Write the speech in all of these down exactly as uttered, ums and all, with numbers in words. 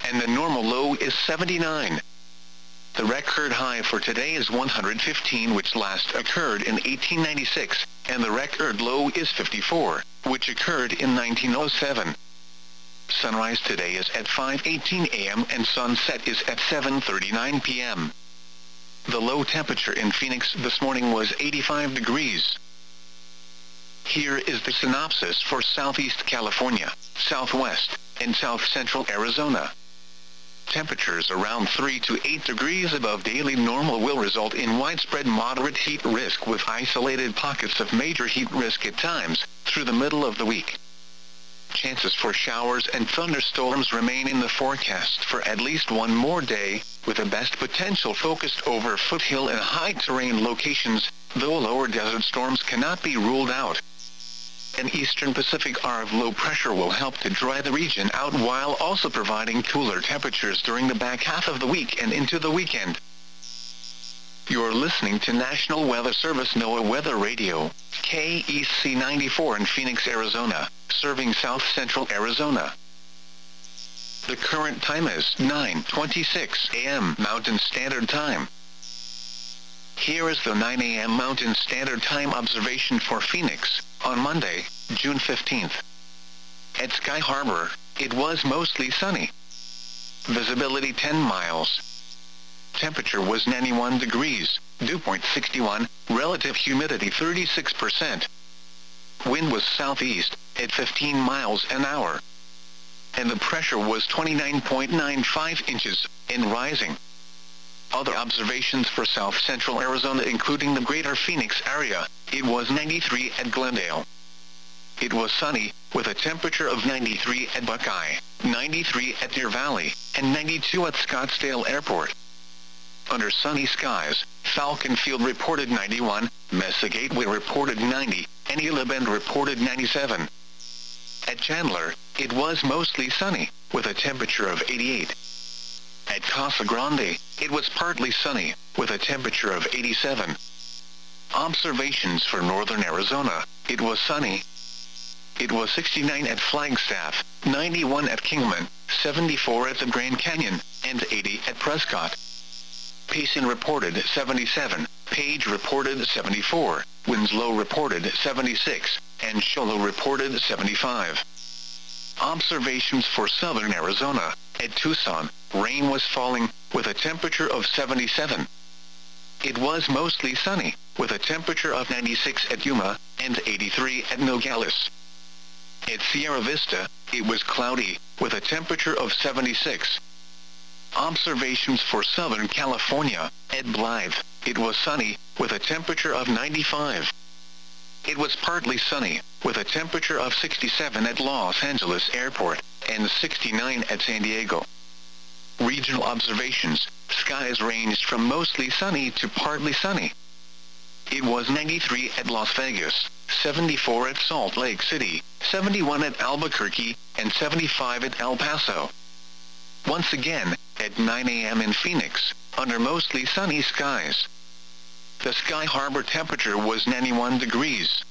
and the normal low is seventy-nine. The record high for today is one hundred fifteen, which last occurred in eighteen ninety-six, and the record low is fifty-four, which occurred in nineteen oh seven. Sunrise today is at five eighteen a m and sunset is at seven thirty-nine p m The low temperature in Phoenix this morning was eighty-five degrees. Here is the synopsis for Southeast California, Southwest, and South Central Arizona. Temperatures around three to eight degrees above daily normal will result in widespread moderate heat risk with isolated pockets of major heat risk at times through the middle of the week. Chances for showers and thunderstorms remain in the forecast for at least one more day, with the best potential focused over foothill and high-terrain locations, though lower desert storms cannot be ruled out. An eastern Pacific arc of low pressure will help to dry the region out while also providing cooler temperatures during the back half of the week and into the weekend. You're listening to National Weather Service NOAA Weather Radio, K E C ninety-four in Phoenix, Arizona, serving South Central Arizona. The current time is nine twenty-six a m Mountain Standard Time. Here is the nine a m Mountain Standard Time observation for Phoenix, on Monday, June fifteenth. At Sky Harbor, it was mostly sunny. Visibility ten miles. Temperature was ninety-one degrees, dew point sixty-one, relative humidity thirty-six percent. Wind was southeast, at fifteen miles an hour. And the pressure was twenty-nine point nine five inches, and rising. Other observations for South Central Arizona including the greater Phoenix area, it was ninety-three at Glendale. It was sunny, with a temperature of ninety-three at Buckeye, ninety-three at Deer Valley, and ninety-two at Scottsdale Airport. Under sunny skies, Falcon Field reported ninety-one, Mesa Gateway reported ninety, and Gila Bend reported ninety-seven. At Chandler, it was mostly sunny, with a temperature of eighty-eight. At Casa Grande, it was partly sunny, with a temperature of eighty-seven. Observations for northern Arizona, it was sunny. It was sixty-nine at Flagstaff, ninety-one at Kingman, seventy-four at the Grand Canyon, and eighty at Prescott. Payson reported seventy-seven, Page reported seventy-four, Winslow reported seventy-six, and Show Low reported seventy-five. Observations for southern Arizona, at Tucson, rain was falling, with a temperature of seventy-seven. It was mostly sunny, with a temperature of ninety-six at Yuma, and eighty-three at Nogales. At Sierra Vista, it was cloudy, with a temperature of seventy-six. Observations for Southern California, at Blythe, it was sunny, with a temperature of ninety-five. It was partly sunny, with a temperature of sixty-seven at Los Angeles Airport, and sixty-nine at San Diego. Regional observations, skies ranged from mostly sunny to partly sunny. It was ninety-three at Las Vegas, seventy-four at Salt Lake City, seventy-one at Albuquerque, and seventy-five at El Paso. Once again, at nine a m in Phoenix, under mostly sunny skies. The Sky Harbor temperature was ninety-one degrees.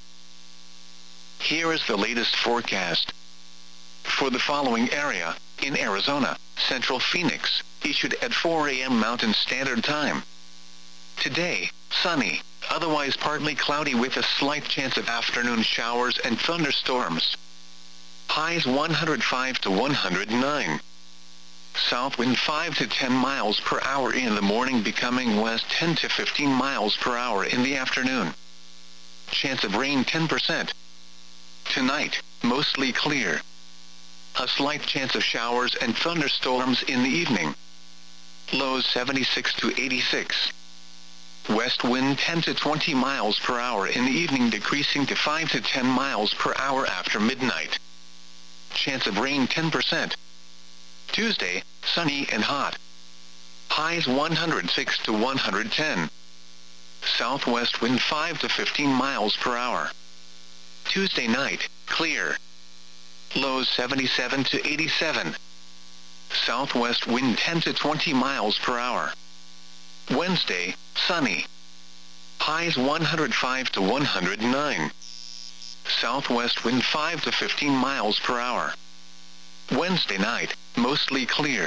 Here is the latest forecast. For the following area, in Arizona, Central Phoenix, issued at four a m Mountain Standard Time. Today, sunny, otherwise partly cloudy with a slight chance of afternoon showers and thunderstorms. Highs one hundred five to one hundred nine. South wind five to ten miles per hour in the morning, becoming west ten to fifteen miles per hour in the afternoon. Chance of rain ten percent. Tonight, mostly clear. A slight chance of showers and thunderstorms in the evening. Lows seventy-six to eighty-six. West wind ten to twenty miles per hour in the evening, decreasing to five to ten miles per hour after midnight. Chance of rain ten percent. Tuesday, sunny and hot. Highs one hundred six to one hundred ten. Southwest wind five to fifteen miles per hour. Tuesday night, clear. Lows seventy-seven to eighty-seven. Southwest wind ten to twenty miles per hour. Wednesday, sunny. Highs one hundred five to one hundred nine. Southwest wind five to fifteen miles per hour. Wednesday night, mostly clear.